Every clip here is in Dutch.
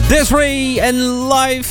Desiree en Live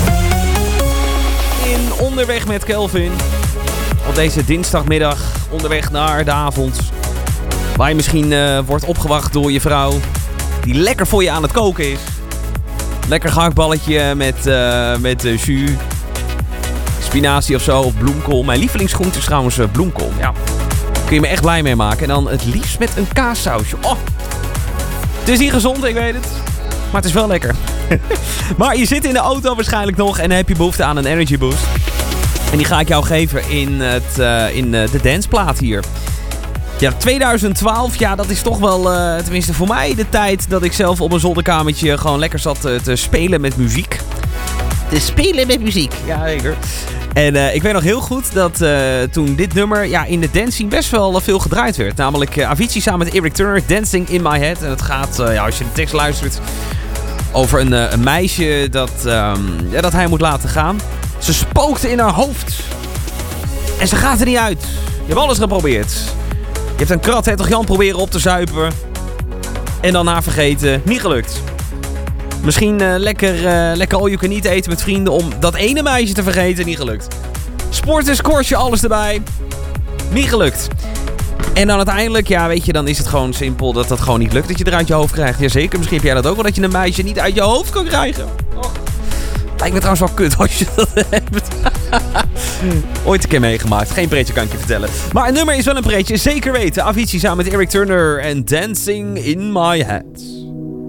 in Onderweg met Kelvin. Op deze dinsdagmiddag onderweg naar de avond. Waar je misschien wordt opgewacht door je vrouw. Die lekker voor je aan het koken is. Lekker gehaktballetje met jus. Spinazie of zo, of bloemkool. Mijn lievelingsgroente is trouwens bloemkool. Ja. Kun je me echt blij mee maken. En dan het liefst met een kaassausje. Oh. Het is niet gezond, ik weet het. Maar het is wel lekker. Maar je zit in de auto waarschijnlijk nog en heb je behoefte aan een energy boost. En die ga ik jou geven in de danceplaat hier. Ja, 2012, ja, dat is toch wel, tenminste voor mij, de tijd dat ik zelf op mijn zolderkamertje gewoon lekker zat te spelen met muziek. Te spelen met muziek, ja zeker. En ik weet nog heel goed dat toen dit nummer in de dancing best wel veel gedraaid werd. Namelijk Avicii samen met Eric Turner, Dancing in My Head. En het gaat, als je de tekst luistert, over een meisje dat hij moet laten gaan. Ze spookte in haar hoofd. En ze gaat er niet uit. Je hebt alles geprobeerd. Je hebt een krat hertog Jan proberen op te zuipen. En dan na vergeten. Niet gelukt. Misschien lekker all you can eat eten met vrienden om dat ene meisje te vergeten. Niet gelukt. Sporten, squashen, alles erbij. Niet gelukt. En dan uiteindelijk, weet je, dan is het gewoon simpel dat dat gewoon niet lukt. Dat je er uit je hoofd krijgt. Jazeker, misschien heb jij dat ook wel, dat je een meisje niet uit je hoofd kan krijgen. Och. Lijkt me trouwens wel kut als je dat hebt. Ooit een keer meegemaakt. Geen pretje kan ik je vertellen. Maar een nummer is wel een pretje, zeker weten. Avicii samen met Eric Turner en Dancing in My Head.